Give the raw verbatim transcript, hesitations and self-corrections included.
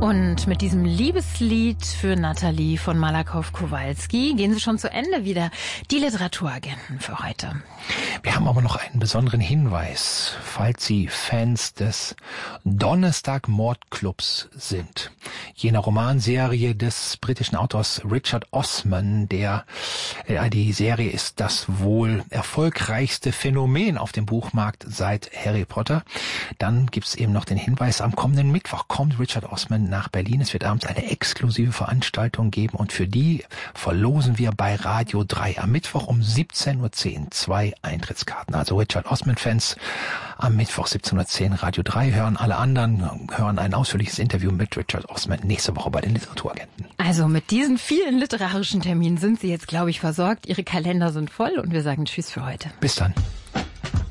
Und mit diesem Liebeslied für Nathalie von Malakow-Kowalski gehen Sie schon zu Ende wieder. Die Literaturagenten für heute. Wir haben aber noch einen besonderen Hinweis, falls Sie Fans des Donnerstag-Mordclubs sind. Jener Romanserie des britischen Autors Richard Osman, der äh, die Serie ist das wohl erfolgreichste Phänomen auf dem Buchmarkt seit Harry Potter. Dann gibt's eben noch den Hinweis, am kommenden Mittwoch kommt Richard Osman nach Berlin. Es wird abends eine exklusive Veranstaltung geben und für die verlosen wir bei Radio drei am Mittwoch um siebzehn Uhr zehn zwei Eintrittskarten. Also Richard Osman-Fans am Mittwoch siebzehn Uhr zehn Radio drei hören. Alle anderen hören ein ausführliches Interview mit Richard Osman nächste Woche bei den Literaturagenten. Also mit diesen vielen literarischen Terminen sind Sie jetzt, glaube ich, versorgt. Ihre Kalender sind voll und wir sagen Tschüss für heute. Bis dann.